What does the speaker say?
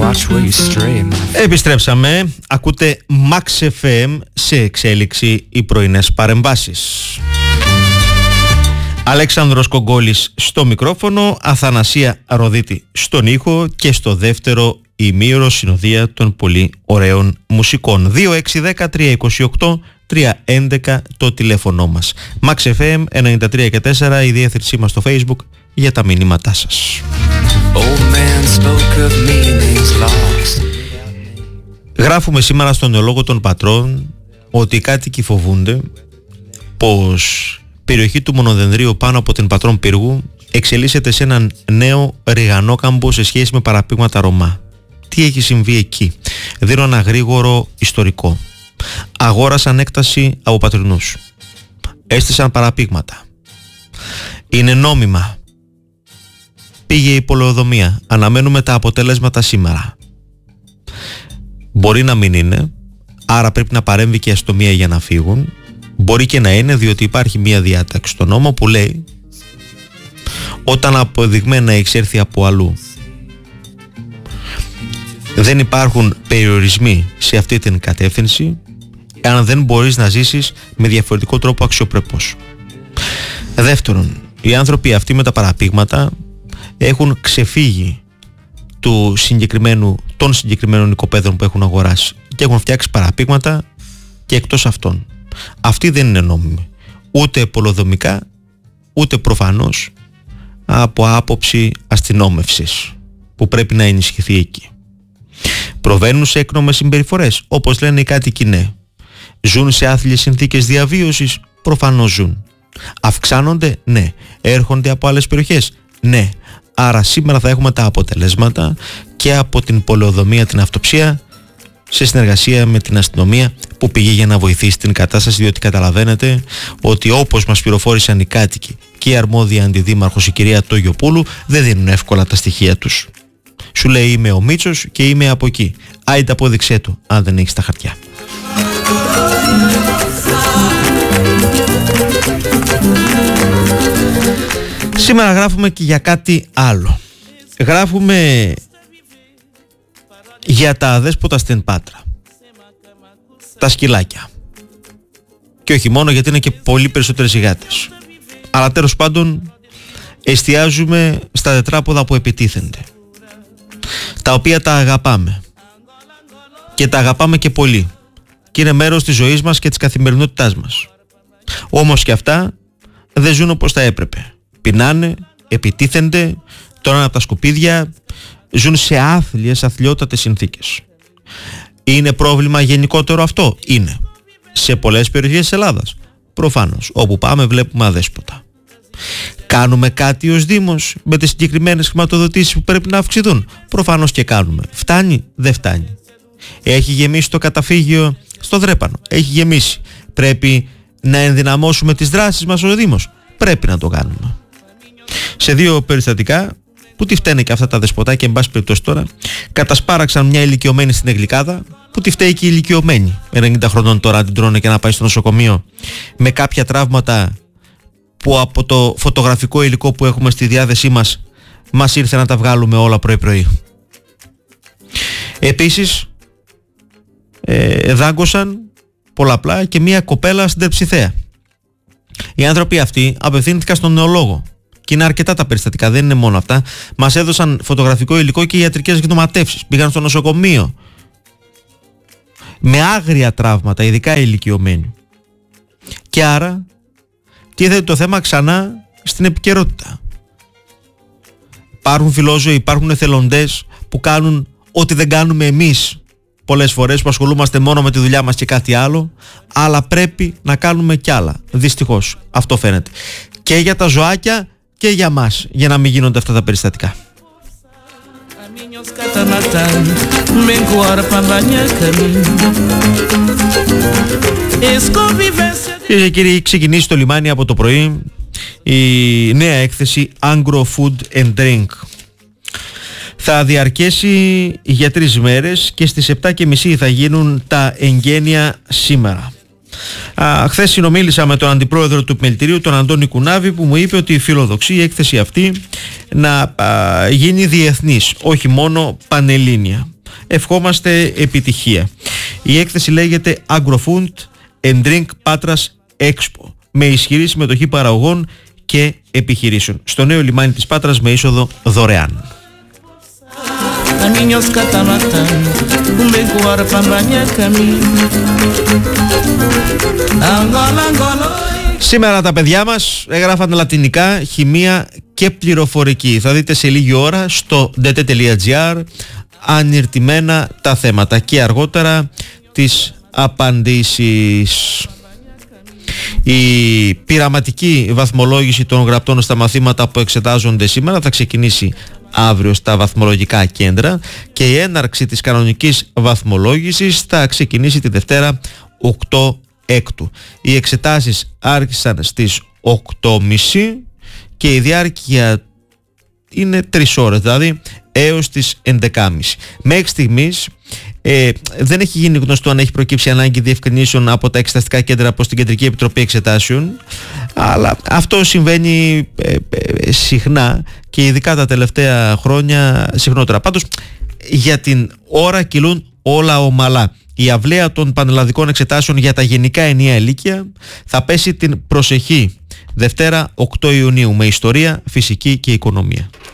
Επιστρέψαμε. Ακούτε Max FM, σε εξέλιξη οι πρωινές παρεμβάσεις. Αλέξανδρος Κογκόλης στο μικρόφωνο, Αθανασία Ροδίτη στον ήχο και στο δεύτερο ημίωρο συνοδεία των πολύ ωραίων μουσικών. 2610-328-311 το τηλέφωνο μας. Max FM 93 και 4 η διεύθυνσή μας στο Facebook για τα μηνύματά σας. Γράφουμε σήμερα στον νεολόγο των Πατρών ότι οι κάτοικοι φοβούνται πως περιοχή του Μονοδενδρίου πάνω από την Πατρών Πύργου εξελίσσεται σε έναν νέο ριγανόκαμπο σε σχέση με παραπήγματα Ρωμά. Τι έχει συμβεί εκεί? Δίνω ένα γρήγορο ιστορικό. Αγόρασαν έκταση από πατρινούς. Έστησαν παραπήγματα. Είναι νόμιμα. Πήγε η πολεοδομία. Αναμένουμε τα αποτελέσματα σήμερα. Μπορεί να μην είναι, άρα πρέπει να παρέμβει και η αστυνομία για να φύγουν. Μπορεί και να είναι, διότι υπάρχει μια διάταξη στο νόμο που λέει όταν αποδειγμένα έχει έρθει από αλλού δεν υπάρχουν περιορισμοί σε αυτή την κατεύθυνση, αν δεν μπορείς να ζήσεις με διαφορετικό τρόπο αξιοπρεπώς. Δεύτερον, οι άνθρωποι αυτοί με τα παραπήγματα έχουν ξεφύγει των συγκεκριμένων οικοπαίδων που έχουν αγοράσει και έχουν φτιάξει παραπήγματα και εκτός αυτών. Αυτοί δεν είναι νόμιμοι, ούτε πολεοδομικά, ούτε προφανώς από άποψη αστυνόμευσης που πρέπει να ενισχυθεί εκεί. Προβαίνουν σε έκνομες συμπεριφορές, όπως λένε οι κάτοικοι, ναι. Ζουν σε άθλιες συνθήκες διαβίωσης, προφανώς ζουν. Αυξάνονται, ναι. Έρχονται από άλλες περιοχές, ναι. Άρα σήμερα θα έχουμε τα αποτελέσματα και από την πολεοδομία, την αυτοψία, σε συνεργασία με την αστυνομία που πήγε για να βοηθήσει την κατάσταση, διότι καταλαβαίνετε ότι όπως μας πληροφόρησαν οι κάτοικοι και η αρμόδια αντιδήμαρχος η κυρία Τόγιοπούλου, δεν δίνουν εύκολα τα στοιχεία τους. Σου λέει είμαι ο Μίτσος και είμαι από εκεί. Άιντε απόδειξέ του αν δεν έχεις τα χαρτιά. Σήμερα γράφουμε και για κάτι άλλο. Γράφουμε για τα αδέσποτα στην Πάτρα. Τα σκυλάκια. Και όχι μόνο, γιατί είναι και πολύ περισσότερες οι γάτες. Αλλά τέλος πάντων εστιάζουμε στα τετράποδα που επιτίθενται, τα οποία τα αγαπάμε. Και τα αγαπάμε και πολύ. Και είναι μέρος της ζωής μας και της καθημερινότητάς μας. Όμως και αυτά δεν ζουν όπως θα έπρεπε. Πεινάνε, επιτίθενται, τρώνε από τα σκουπίδια, ζουν σε αθλιότατες συνθήκες. Είναι πρόβλημα γενικότερο αυτό? Είναι. Σε πολλές περιοχές της Ελλάδας. Προφανώς. Όπου πάμε βλέπουμε αδέσποτα. Κάνουμε κάτι ως Δήμος με τις συγκεκριμένες χρηματοδοτήσεις που πρέπει να αυξηθούν? Προφανώς και κάνουμε. Φτάνει? Δεν φτάνει. Έχει γεμίσει το καταφύγιο στο Δρέπανο? Έχει γεμίσει. Πρέπει να ενδυναμώσουμε τις δράσεις μας ως Δήμος? Πρέπει να το κάνουμε. Σε δύο περιστατικά, που τι φταίνε και αυτά τα δεσποτάκια, εν πάση περιπτώσει τώρα, κατασπάραξαν μια ηλικιωμένη στην Εγλικάδα, που τι φταίει και η ηλικιωμένη. 90 χρονών τώρα την τρώνε και να πάει στο νοσοκομείο με κάποια τραύματα που από το φωτογραφικό υλικό που έχουμε στη διάθεσή μας ήρθε να τα βγάλουμε όλα πρωί-πρωί. Επίσης δάγκωσαν πολλαπλά και μια κοπέλα στην Τερψιθέα. Οι άνθρωποι αυτοί απευθύνθηκαν στον νεολόγο. Και είναι αρκετά τα περιστατικά, δεν είναι μόνο αυτά. Μας έδωσαν φωτογραφικό υλικό και ιατρικές γνωματεύσεις. Πήγαν στο νοσοκομείο με άγρια τραύματα, ειδικά ηλικιωμένοι. Και άρα τίθεται το θέμα ξανά στην επικαιρότητα. Υπάρχουν φιλόζωοι, υπάρχουν εθελοντές που κάνουν ό,τι δεν κάνουμε εμείς πολλές φορές, που ασχολούμαστε μόνο με τη δουλειά μας και κάτι άλλο, αλλά πρέπει να κάνουμε κι άλλα. Δυστυχώς αυτό φαίνεται. Και για τα ζωάκια και για μας, για να μην γίνονται αυτά τα περιστατικά. Κυρίες και κύριοι, ξεκινήσει στο λιμάνι από το πρωί η νέα έκθεση Agro Food and Drink. Θα διαρκέσει για 3 μέρες και στις 7:30 θα γίνουν τα εγγένεια σήμερα. Χθες συνομίλησα με τον αντιπρόεδρο του Επιμελητηρίου, τον Αντώνη Κουνάβη, που μου είπε ότι φιλοδοξεί η έκθεση αυτή να γίνει διεθνής, όχι μόνο πανελλήνια. ευχόμαστε επιτυχία. Η έκθεση λέγεται Agrofood and Drink Patras Expo, με ισχυρή συμμετοχή παραγωγών και επιχειρήσεων, στο νέο λιμάνι της Πάτρας με είσοδο δωρεάν. Σήμερα τα παιδιά μας έγραφαν λατινικά, χημεία και πληροφορική. Θα δείτε σε λίγη ώρα στο dt.gr ανιρτημένα τα θέματα και αργότερα τις απαντήσεις. Η πειραματική βαθμολόγηση των γραπτών στα μαθήματα που εξετάζονται σήμερα θα ξεκινήσει αύριο στα βαθμολογικά κέντρα και η έναρξη της κανονικής βαθμολόγησης θα ξεκινήσει τη Δευτέρα 8 Έκτου. Οι εξετάσεις άρχισαν στις 8.30 και η διάρκεια είναι 3 ώρες, δηλαδή έως τις 11.30. Μέχρι στιγμής δεν έχει γίνει γνωστό αν έχει προκύψει ανάγκη διευκρινήσεων από τα εξεταστικά κέντρα προς την Κεντρική Επιτροπή Εξετάσεων, αλλά αυτό συμβαίνει συχνά και ειδικά τα τελευταία χρόνια συχνότερα. Πάντως για την ώρα κυλούν όλα ομαλά. Η αυλαία των πανελλαδικών εξετάσεων για τα γενικά ενιαία λύκεια θα πέσει την προσεχή Δευτέρα 8 Ιουνίου με ιστορία, φυσική και οικονομία.